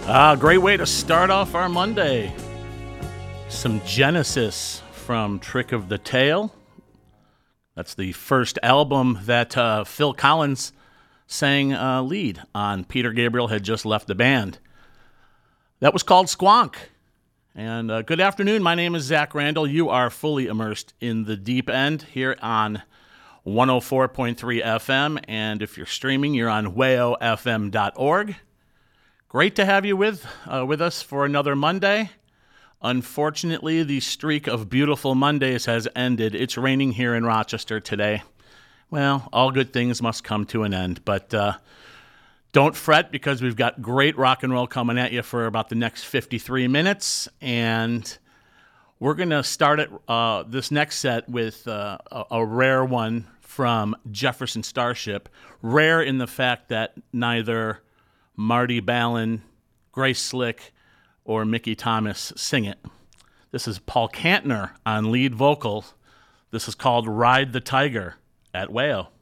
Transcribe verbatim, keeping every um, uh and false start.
Ah, great way to start off our Monday. Some Genesis from Trick of the Tail. That's the first album that uh, Phil Collins sang uh, lead on. Peter Gabriel had just left the band. That was called Squonk. And uh, good afternoon. My name is Zach Randall. You are fully immersed in the deep end here on one oh four point three F M. And if you're streaming, you're on wayo f m dot org. Great to have you with uh, with us for another Monday. Unfortunately, the streak of beautiful Mondays has ended. It's raining here in Rochester today. Well, all good things must come to an end, but uh, don't fret because we've got great rock and roll coming at you for about the next fifty-three minutes, and we're going to start it, uh, this next set with uh, a, a rare one from Jefferson Starship. Rare in the fact that neither Marty Balin, Grace Slick, or Mickey Thomas sing it. This is Paul Kantner on lead vocals. This is called Ride the Tiger at Wayo.